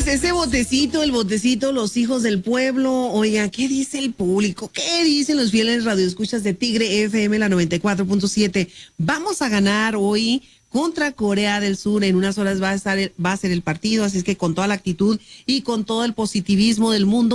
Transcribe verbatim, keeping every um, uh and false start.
Pues ese botecito, el botecito, los hijos del pueblo. Oiga, ¿qué dice el público? ¿Qué dicen los fieles radioescuchas de Tigre F M, la noventa y cuatro punto siete? Vamos a ganar hoy contra Corea del Sur. En unas horas va a estar, el- va a ser el partido, así es que con toda la actitud y con todo el positivismo del mundo.